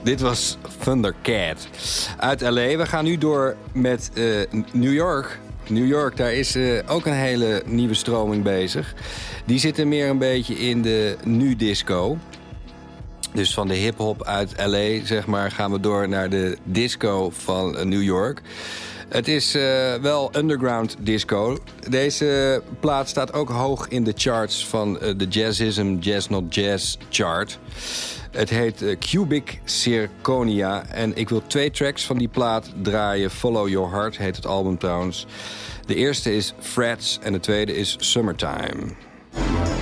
Dit was Thundercat uit L.A. We gaan nu door met New York. New York, daar is ook een hele nieuwe stroming bezig. Die zitten meer een beetje in de nu-disco. Dus van de hip-hop uit L.A., zeg maar, gaan we door naar de disco van New York. Het is wel underground disco. Deze plaat staat ook hoog in de charts van de Jazzism Jazz Not Jazz chart. Het heet Cubic Zirconia. En ik wil 2 tracks van die plaat draaien. Follow Your Heart heet het album trouwens. De eerste is Frets en de tweede is Summertime.